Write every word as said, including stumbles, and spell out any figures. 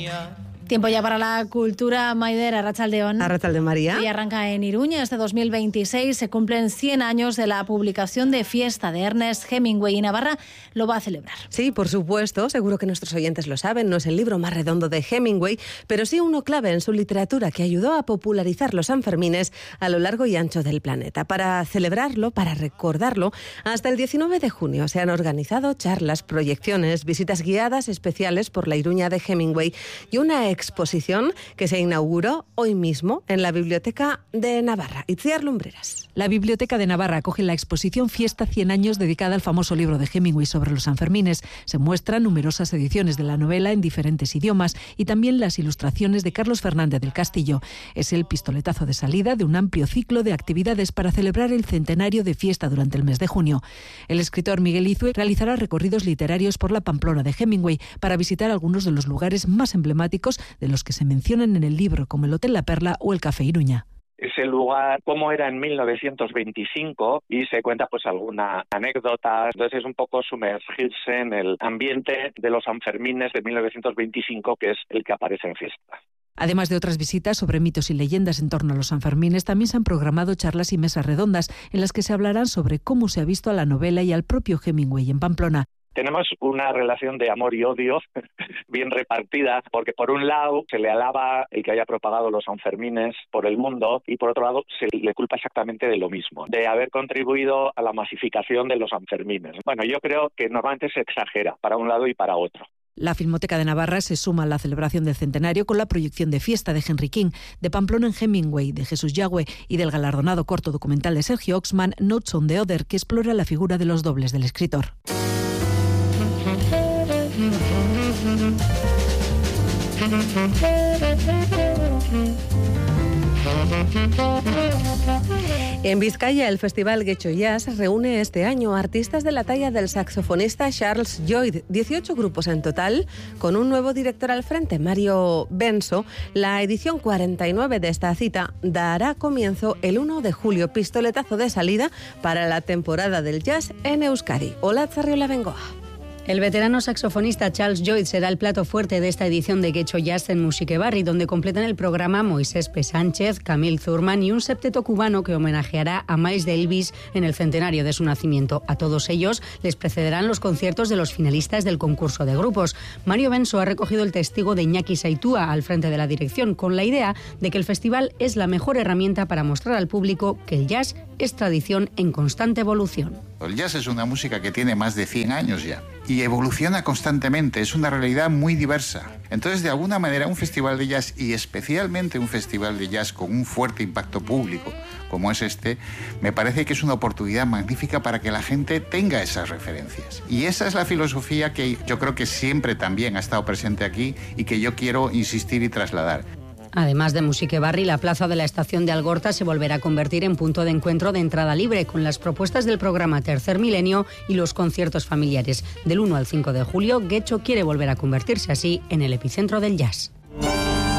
Tiempo ya para la cultura, Maider, Arratsaldeon. Arratsaldeon, María. Y arranca en Iruña. Este dos mil veintiséis se cumplen cien años de la publicación de Fiesta de Ernest Hemingway, y Navarra lo va a celebrar. Sí, por supuesto, seguro que nuestros oyentes lo saben, no es el libro más redondo de Hemingway, pero sí uno clave en su literatura que ayudó a popularizar los Sanfermines a lo largo y ancho del planeta. Para celebrarlo, para recordarlo, hasta el diecinueve de junio se han organizado charlas, proyecciones, visitas guiadas especiales por la Iruña de Hemingway y una exposición que se inauguró hoy mismo en la Biblioteca de Navarra. Itziar Lumbreras. La Biblioteca de Navarra acoge la exposición Fiesta cien años dedicada al famoso libro de Hemingway sobre los Sanfermines. Se muestran numerosas ediciones de la novela en diferentes idiomas y también las ilustraciones de Carlos Fernández del Castillo. Es el pistoletazo de salida de un amplio ciclo de actividades para celebrar el centenario de Fiesta durante el mes de junio. El escritor Miguel Izue realizará recorridos literarios por la Pamplona de Hemingway para visitar algunos de los lugares más emblemáticos de los que se mencionan en el libro, como el Hotel La Perla o el Café Iruña. Ese lugar, cómo era en mil novecientos veinticinco, y se cuenta pues alguna anécdota. Entonces es un poco sumergirse en el ambiente de los Sanfermines de mil novecientos veinticinco, que es el que aparece en Fiesta. Además de otras visitas sobre mitos y leyendas en torno a los Sanfermines, también se han programado charlas y mesas redondas en las que se hablarán sobre cómo se ha visto a la novela y al propio Hemingway en Pamplona. Tenemos una relación de amor y odio bien repartida, porque por un lado se le alaba el que haya propagado los Sanfermines por el mundo y por otro lado se le culpa exactamente de lo mismo, de haber contribuido a la masificación de los Sanfermines. Bueno, yo creo que normalmente se exagera para un lado y para otro. La Filmoteca de Navarra se suma a la celebración del centenario con la proyección de Fiesta de Henry King, de Pamplona en Hemingway, de Jesús Yagüe y del galardonado corto documental de Sergio Oxman, Notes on the Other, que explora la figura de los dobles del escritor. En Vizcaya, el Festival Getxo Jazz reúne este año artistas de la talla del saxofonista Charles Lloyd, dieciocho grupos en total, con un nuevo director al frente, Mario Benso. La edición cuarenta y nueve de esta cita dará comienzo el uno de julio, pistoletazo de salida para la temporada del jazz en Euskadi. Hola, Tzarriola Bengoa. El veterano saxofonista Charles Lloyd será el plato fuerte de esta edición de Getxo Jazz en Musiquebarri, donde completan el programa Moisés P. Sánchez, Camille Zurman y un septeto cubano que homenajeará a Miles Davis en el centenario de su nacimiento. A todos ellos les precederán los conciertos de los finalistas del concurso de grupos. Mario Benso ha recogido el testigo de Iñaki Saitúa al frente de la dirección, con la idea de que el festival es la mejor herramienta para mostrar al público que el jazz es tradición en constante evolución. El jazz es una música que tiene más de cien años ya y evoluciona constantemente, es una realidad muy diversa. Entonces, de alguna manera, un festival de jazz, y especialmente un festival de jazz con un fuerte impacto público como es este, me parece que es una oportunidad magnífica para que la gente tenga esas referencias. Y esa es la filosofía que yo creo que siempre también ha estado presente aquí y que yo quiero insistir y trasladar. Además de Musiquebarri, la plaza de la estación de Algorta se volverá a convertir en punto de encuentro de entrada libre, con las propuestas del programa Tercer Milenio y los conciertos familiares. Del uno al cinco de julio, Getxo quiere volver a convertirse así en el epicentro del jazz.